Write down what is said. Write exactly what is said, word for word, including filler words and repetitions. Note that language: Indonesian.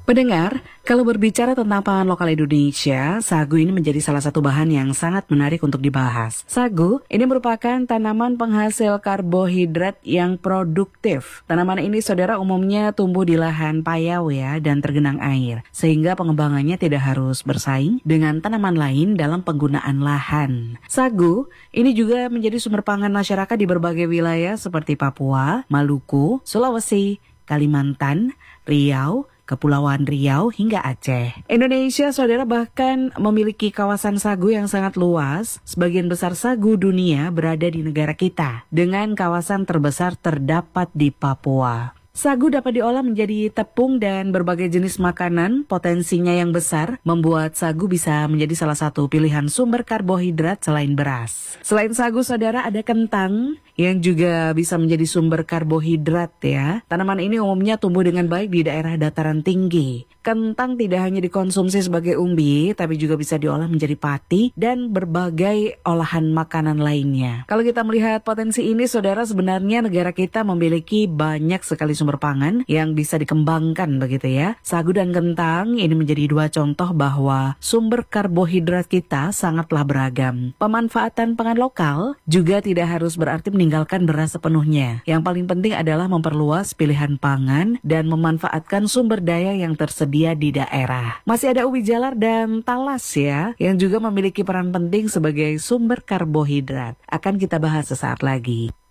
Pendengar, kalau berbicara tentang pangan lokal Indonesia, sagu ini menjadi salah satu bahan yang sangat menarik untuk dibahas. Sagu ini merupakan tanaman penghasil karbohidrat yang produktif. Tanaman ini saudara umumnya tumbuh di lahan payau ya dan tergenang air, sehingga pengembangannya tidak harus bersaing dengan tanaman lain dalam penggunaan lahan. Sagu ini juga menjadi sumber pangan masyarakat di berbagai wilayah seperti Papua, Maluku, Sulawesi, Kalimantan, Riau, Kepulauan Riau hingga Aceh. Indonesia, saudara, bahkan memiliki kawasan sagu yang sangat luas. Sebagian besar sagu dunia berada di negara kita, dengan kawasan terbesar terdapat di Papua. Sagu dapat diolah menjadi tepung dan berbagai jenis makanan. Potensinya yang besar membuat sagu bisa menjadi salah satu pilihan sumber karbohidrat selain beras. Selain sagu, saudara, ada kentang yang juga bisa menjadi sumber karbohidrat ya. Tanaman ini umumnya tumbuh dengan baik di daerah dataran tinggi. Kentang tidak hanya dikonsumsi sebagai umbi, tapi juga bisa diolah menjadi pati dan berbagai olahan makanan lainnya. Kalau kita melihat potensi ini, saudara, sebenarnya negara kita memiliki banyak sekali sumber pangan yang bisa dikembangkan begitu ya. Sagu dan kentang ini menjadi dua contoh bahwa sumber karbohidrat kita sangatlah beragam. Pemanfaatan pangan lokal juga tidak harus berarti meninggalkan beras sepenuhnya. Yang paling penting adalah memperluas pilihan pangan dan memanfaatkan sumber daya yang tersedia di daerah. Masih ada ubi jalar dan talas ya, yang juga memiliki peran penting sebagai sumber karbohidrat. Akan kita bahas sesaat lagi.